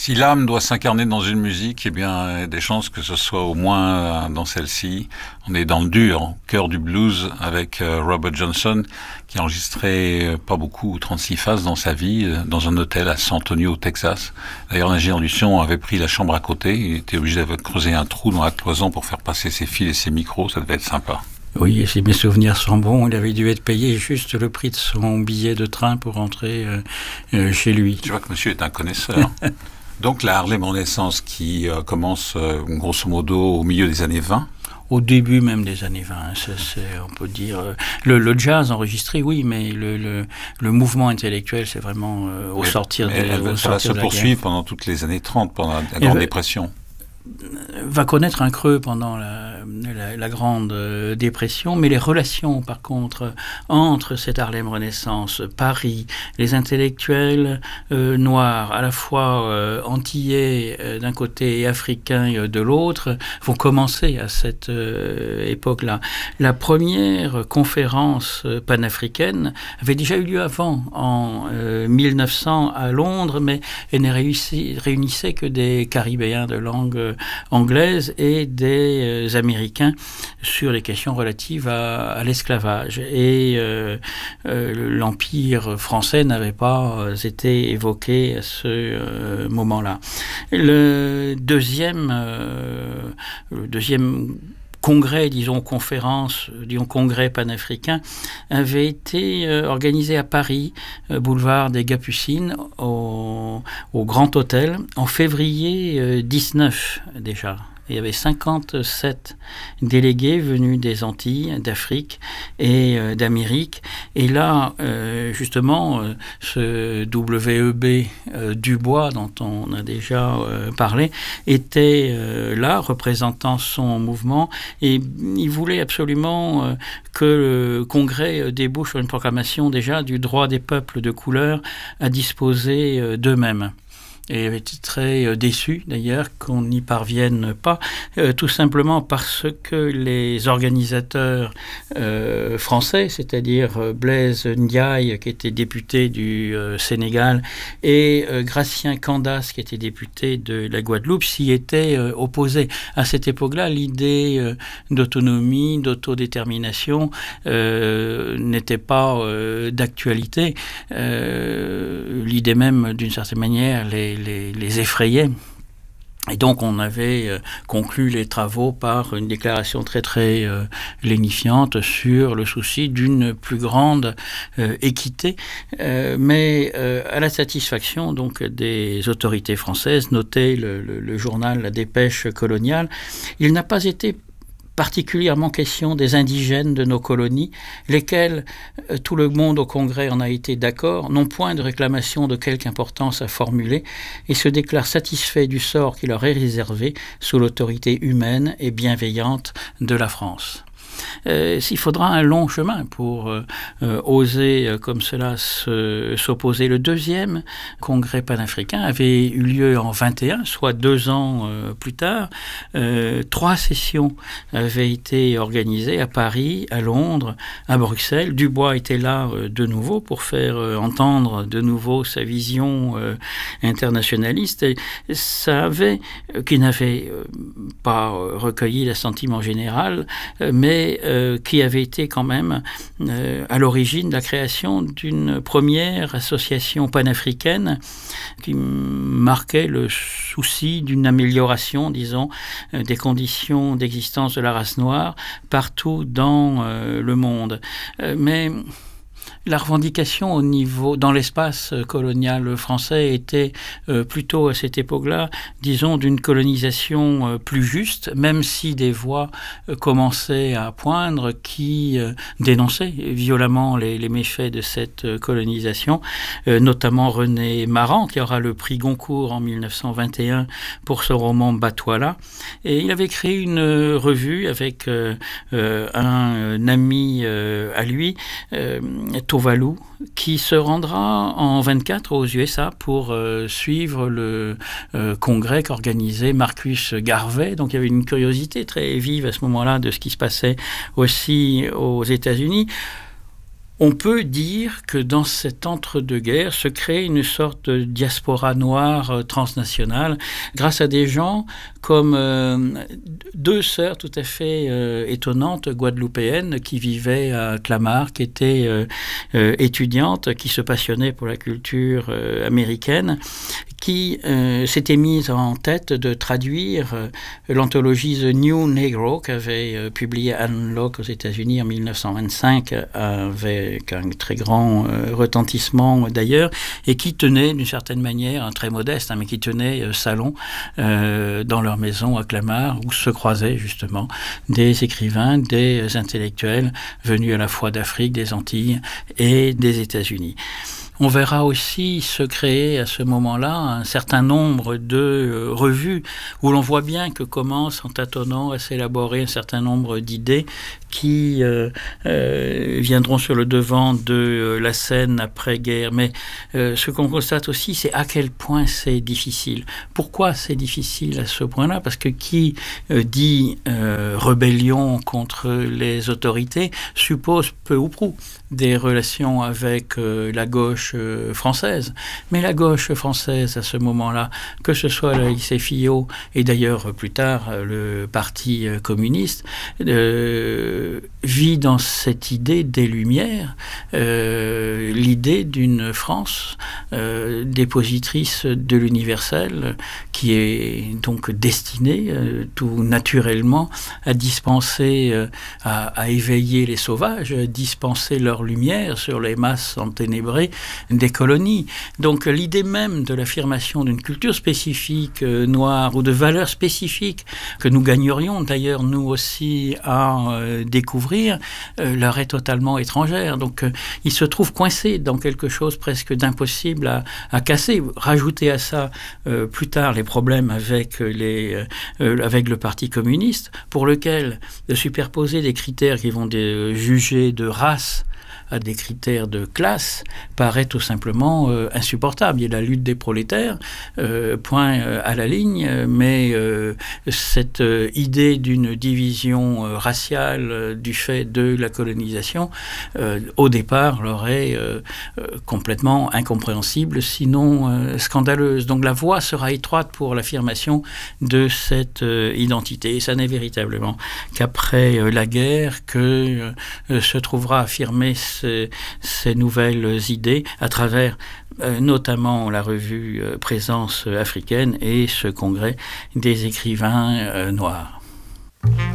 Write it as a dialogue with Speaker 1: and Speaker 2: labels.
Speaker 1: Si l'âme doit s'incarner dans une musique, eh bien, il y a des chances que ce soit au moins dans celle-ci. On est dans le dur, au cœur du blues, avec Robert Johnson, qui a enregistré pas beaucoup, 36 faces dans sa vie, dans un hôtel à San Antonio, au Texas. D'ailleurs, l'ingénieur du son avait pris la chambre à côté. Il était obligé de creuser un trou dans la cloison pour faire passer ses fils et ses micros. Ça devait être sympa.
Speaker 2: Oui, et si mes souvenirs sont bons, il avait dû être payé juste le prix de son billet de train pour rentrer chez lui.
Speaker 1: Tu vois que monsieur est un connaisseur. Donc la Harlem Renaissance qui commence grosso modo au milieu des années 20.
Speaker 2: Au début même des années 20, on peut dire... Le jazz enregistré, oui, mais le mouvement intellectuel, c'est vraiment au sortir de la guerre.
Speaker 1: Ça va se poursuivre pendant toutes les années 30, pendant la Grande Dépression.
Speaker 2: Va connaître un creux pendant la Grande Dépression, mais les relations, par contre, entre cette Harlem Renaissance, Paris, les intellectuels noirs, à la fois antillais d'un côté et africains de l'autre, vont commencer à cette époque-là. La première conférence panafricaine avait déjà eu lieu avant, en 1900 à Londres, mais elle ne réunissait que des Caribéens de langue anglaise et des Américains sur les questions relatives à l'esclavage. Et l'Empire français n'avait pas été évoqué à ce moment-là. Le deuxième congrès, congrès panafricain, avait été organisé à Paris, boulevard des Capucines, au Grand Hôtel, en février 19 déjà. Il y avait 57 délégués venus des Antilles, d'Afrique et d'Amérique. Et là, justement, ce W.E.B. Dubois, dont on a déjà parlé, était là, représentant son mouvement. Et il voulait absolument que le Congrès débouche sur une proclamation déjà du droit des peuples de couleur à disposer d'eux-mêmes. Et il avait été très déçu d'ailleurs qu'on n'y parvienne pas, tout simplement parce que les organisateurs français, c'est-à-dire Blaise Ndiaye qui était député du Sénégal et Gratien Candace qui était député de la Guadeloupe, s'y étaient opposés. À cette époque-là, l'idée d'autonomie, d'autodétermination n'était pas d'actualité. L'idée même, d'une certaine manière, les effrayait. Et donc on avait conclu les travaux par une déclaration très très lénifiante sur le souci d'une plus grande équité, mais à la satisfaction donc des autorités françaises, notait le journal La Dépêche coloniale, il n'a pas été particulièrement question des indigènes de nos colonies, lesquels, tout le monde au Congrès en a été d'accord, n'ont point de réclamation de quelque importance à formuler et se déclarent satisfaits du sort qui leur est réservé sous l'autorité humaine et bienveillante de la France. S'il faudra un long chemin pour oser comme cela s'opposer. Le deuxième congrès panafricain avait eu lieu en 21, soit 2 ans plus tard. 3 sessions avaient été organisées à Paris, à Londres, à Bruxelles. Dubois était là de nouveau pour faire entendre de nouveau sa vision internationaliste. Et ça avait, qui n'avait pas recueilli l'assentiment général, mais qui avait été quand même à l'origine de la création d'une première association panafricaine qui marquait le souci d'une amélioration, disons, des conditions d'existence de la race noire partout dans le monde. Mais la revendication dans l'espace colonial français était plutôt à cette époque-là, disons, d'une colonisation plus juste, même si des voix commençaient à poindre qui dénonçaient violemment les méfaits de cette colonisation, notamment René Maran, qui aura le prix Goncourt en 1921 pour ce roman Batouala. Et il avait créé une revue avec un ami à lui, Tuvalu, qui se rendra en 24 aux USA pour suivre le congrès qu'organisait Marcus Garvey. Donc il y avait une curiosité très vive à ce moment-là de ce qui se passait aussi aux États-Unis. On peut dire que dans cet entre-deux-guerres se crée une sorte de diaspora noire transnationale grâce à des gens comme deux sœurs tout à fait étonnantes guadeloupéennes qui vivaient à Clamart, qui étaient étudiantes, qui se passionnaient pour la culture américaine, qui s'étaient mises en tête de traduire l'anthologie The New Negro qu'avait publiée Anne Locke aux États-Unis en 1925 avec un très grand retentissement d'ailleurs, et qui tenait d'une certaine manière, très modeste, mais qui tenait salon dans leur maison à Clamart, où se croisaient justement des écrivains, des intellectuels venus à la fois d'Afrique, des Antilles et des États-Unis. On verra aussi se créer à ce moment-là un certain nombre de revues où l'on voit bien que commence en tâtonnant à s'élaborer un certain nombre d'idées qui viendront sur le devant de la scène après-guerre. Mais ce qu'on constate aussi, c'est à quel point c'est difficile. Pourquoi c'est difficile à ce point-là ? Parce que qui dit rébellion contre les autorités suppose peu ou prou des relations avec la gauche française. Mais la gauche française, à ce moment-là, que ce soit le lycée Fillot et d'ailleurs plus tard le Parti communiste, vit dans cette idée des Lumières, l'idée d'une France dépositrice de l'universel qui est donc destinée tout naturellement à dispenser, à éveiller les sauvages, à dispenser leur lumière sur les masses enténébrées des colonies. Donc l'idée même de l'affirmation d'une culture spécifique noire ou de valeurs spécifiques que nous gagnerions d'ailleurs nous aussi à découvrir, leur est totalement étrangère. Donc ils se trouvent coincés dans quelque chose presque d'impossible à casser. Rajoutez à ça plus tard les problèmes avec le Parti communiste, pour lequel de superposer des critères qui vont juger de race à des critères de classe paraît tout simplement insupportable. Il y a la lutte des prolétaires, point à la ligne, mais cette idée d'une division raciale du fait de la colonisation, au départ, leur est complètement incompréhensible, sinon scandaleuse. Donc la voie sera étroite pour l'affirmation de cette identité. Et ça n'est véritablement qu'après la guerre que se trouvera affirmée ces nouvelles idées à travers notamment la revue Présence africaine et ce congrès des écrivains noirs.